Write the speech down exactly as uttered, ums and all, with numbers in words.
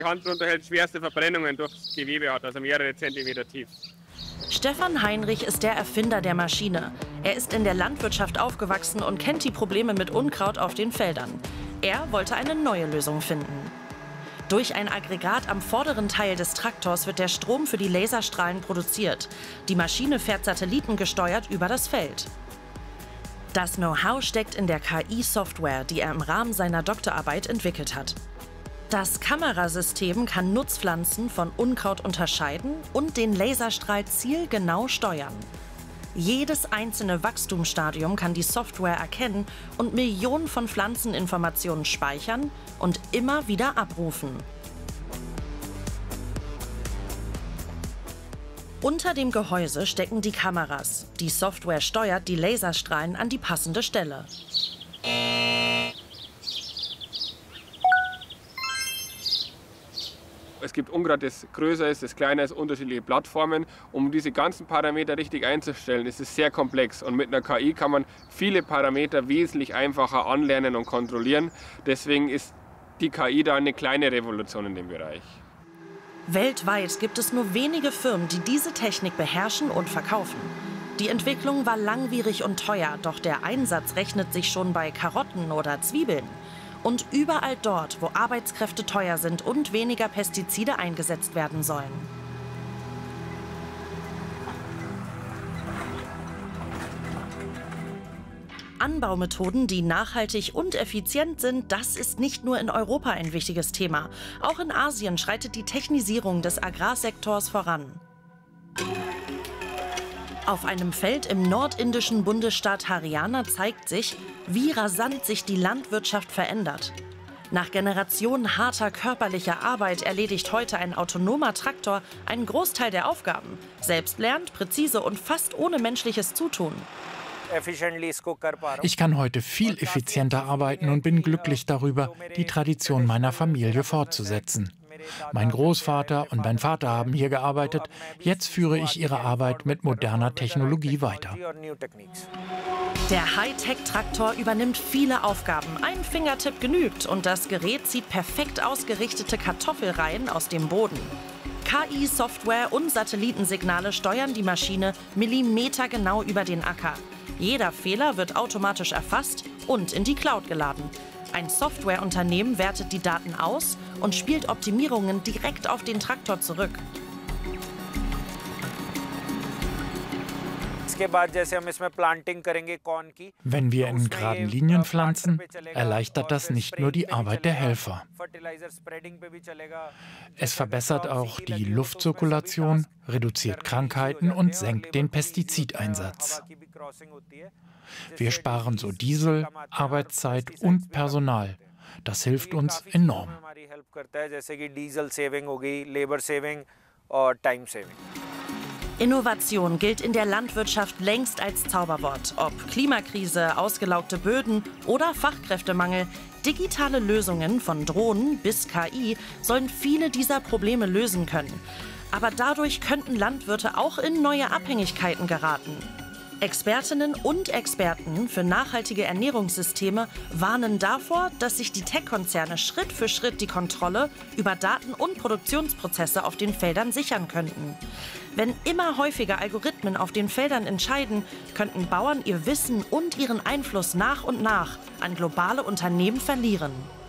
Die Hand drunter hält schwerste Verbrennungen durchs Gewebe hat, also mehrere Zentimeter tief. Stefan Heinrich ist der Erfinder der Maschine. Er ist in der Landwirtschaft aufgewachsen und kennt die Probleme mit Unkraut auf den Feldern. Er wollte eine neue Lösung finden. Durch ein Aggregat am vorderen Teil des Traktors wird der Strom für die Laserstrahlen produziert. Die Maschine fährt satellitengesteuert über das Feld. Das Know-how steckt in der K I-Software, die er im Rahmen seiner Doktorarbeit entwickelt hat. Das Kamerasystem kann Nutzpflanzen von Unkraut unterscheiden und den Laserstrahl zielgenau steuern. Jedes einzelne Wachstumsstadium kann die Software erkennen und Millionen von Pflanzeninformationen speichern und immer wieder abrufen. Unter dem Gehäuse stecken die Kameras. Die Software steuert die Laserstrahlen an die passende Stelle. Es gibt Unkraut, das größer ist, das kleiner ist, unterschiedliche Plattformen. Um diese ganzen Parameter richtig einzustellen, ist es sehr komplex. Und mit einer K I kann man viele Parameter wesentlich einfacher anlernen und kontrollieren. Deswegen ist die K I da eine kleine Revolution in dem Bereich. Weltweit gibt es nur wenige Firmen, die diese Technik beherrschen und verkaufen. Die Entwicklung war langwierig und teuer, doch der Einsatz rechnet sich schon bei Karotten oder Zwiebeln. Und überall dort, wo Arbeitskräfte teuer sind und weniger Pestizide eingesetzt werden sollen. Anbaumethoden, die nachhaltig und effizient sind, das ist nicht nur in Europa ein wichtiges Thema. Auch in Asien schreitet die Technisierung des Agrarsektors voran. Auf einem Feld im nordindischen Bundesstaat Haryana zeigt sich, wie rasant sich die Landwirtschaft verändert. Nach Generationen harter körperlicher Arbeit erledigt heute ein autonomer Traktor einen Großteil der Aufgaben. Selbstlernend, präzise und fast ohne menschliches Zutun. Ich kann heute viel effizienter arbeiten und bin glücklich darüber, die Tradition meiner Familie fortzusetzen. Mein Großvater und mein Vater haben hier gearbeitet. Jetzt führe ich ihre Arbeit mit moderner Technologie weiter. Der Hightech-Traktor übernimmt viele Aufgaben. Ein Fingertipp genügt und das Gerät zieht perfekt ausgerichtete Kartoffelreihen aus dem Boden. K I-Software und Satellitensignale steuern die Maschine millimetergenau über den Acker. Jeder Fehler wird automatisch erfasst und in die Cloud geladen. Ein Softwareunternehmen wertet die Daten aus und spielt Optimierungen direkt auf den Traktor zurück. Wenn wir in geraden Linien pflanzen, erleichtert das nicht nur die Arbeit der Helfer. Es verbessert auch die Luftzirkulation, reduziert Krankheiten und senkt den Pestizideinsatz. Wir sparen so Diesel, Arbeitszeit und Personal. Das hilft uns enorm. Innovation gilt in der Landwirtschaft längst als Zauberwort. Ob Klimakrise, ausgelaugte Böden oder Fachkräftemangel, digitale Lösungen von Drohnen bis K I sollen viele dieser Probleme lösen können. Aber dadurch könnten Landwirte auch in neue Abhängigkeiten geraten. Expertinnen und Experten für nachhaltige Ernährungssysteme warnen davor, dass sich die Tech-Konzerne Schritt für Schritt die Kontrolle über Daten und Produktionsprozesse auf den Feldern sichern könnten. Wenn immer häufiger Algorithmen auf den Feldern entscheiden, könnten Bauern ihr Wissen und ihren Einfluss nach und nach an globale Unternehmen verlieren.